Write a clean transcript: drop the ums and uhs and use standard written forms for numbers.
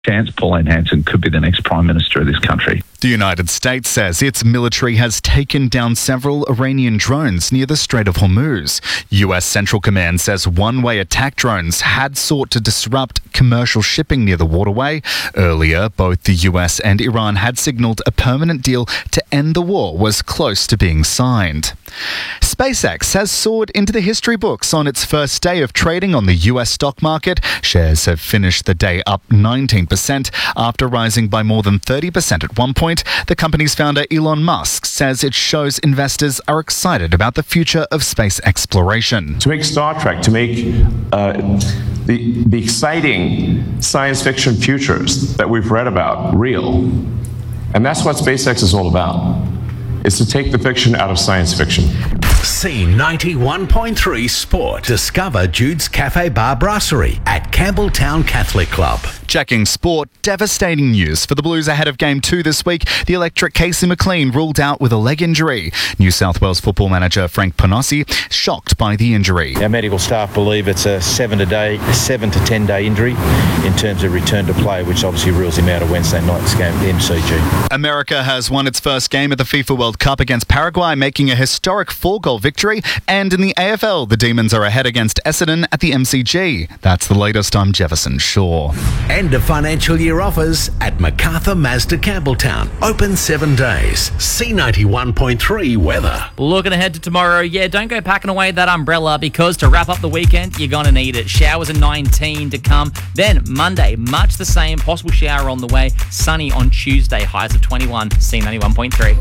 chance Pauline Hanson could be the next Prime Minister of this country. The United States says its military has taken down several Iranian drones near the Strait of Hormuz. US Central Command says one-way attack drones had sought to disrupt commercial shipping near the waterway. Earlier, both the US and Iran had signalled a permanent deal to end the war was close to being signed. SpaceX has soared into the history books on its first day of trading on the US stock market. Shares have finished the day up 19% after rising by more than 30% at one point. The company's founder, Elon Musk, says it shows investors are excited about the future of space exploration. To make Star Trek, to make the exciting science fiction futures that we've read about real. And that's what SpaceX is all about, is to take the fiction out of science fiction. C91.3 Sport. Discover Jude's Cafe Bar Brasserie at Campbelltown Catholic Club. Checking sport, devastating news for the Blues ahead of Game 2 this week. The electric Casey McLean ruled out with a leg injury. New South Wales football manager Frank Ponossi shocked by the injury. Our medical staff believe it's a 7 to 10 day injury in terms of return to play, which obviously rules him out of Wednesday night's game at the MCG. America has won its first game at the FIFA World Cup against Paraguay, making a historic 4-goal victory. And in the AFL, the Demons are ahead against Essendon at the MCG. That's the latest. I'm Jefferson Shaw. End of financial year offers at MacArthur Mazda Campbelltown. Open 7 days. C91.3 weather. Looking ahead to tomorrow, don't go packing away that umbrella, because to wrap up the weekend, you're going to need it. Showers at 19 to come. Then Monday, much the same. Possible shower on the way. Sunny on Tuesday. Highs of 21. C91.3.